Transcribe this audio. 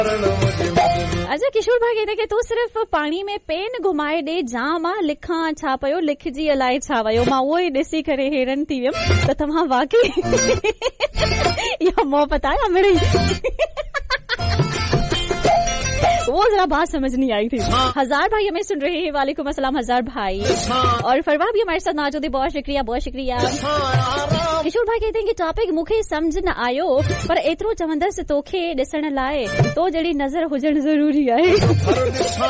अच्छा किशोर भाई कहते कि तू सिर्फ़ पाणी में पेन घुमाए ॾे जा मां लिखां छा पियो लिखजी अलाए छा वियो मां उहो ई ॾिसी करे हैरान थी वियमि त तव्हां वाकई इहा मोहब्बत आहे मिड़ी वो जरा बात समझ नहीं आई थी। हजार भाई हमें सुन रहे हैं, वालेकुम अस्सलाम हजार भाई। और फरवा भी हमारे साथ मौजूद है, बहुत शुक्रिया बहुत शुक्रिया। किशोर भाई कहते हैं कि टॉपिक मूंखे समझ न आयो पर एतिरो चवंदसि तोखे ॾिसण लाइ तो जहिड़ी नज़र हुजण ज़रूरी आहे।